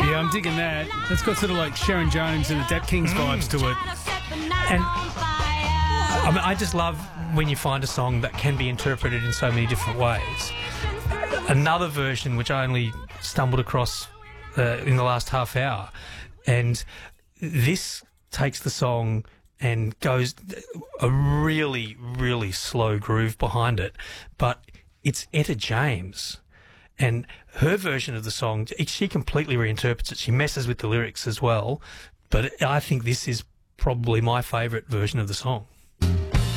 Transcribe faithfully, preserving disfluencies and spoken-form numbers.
Yeah, I'm digging that. It's got sort of like Sharon Jones and the Dat Kings vibes to it. And I mean, I just love when you find a song that can be interpreted in so many different ways. Another version which I only stumbled across uh, in the last half hour, and this takes the song and goes a really, really slow groove behind it, but it's Etta James. And her version of the song, she completely reinterprets it. She messes with the lyrics as well, but I think this is probably my favourite version of the song.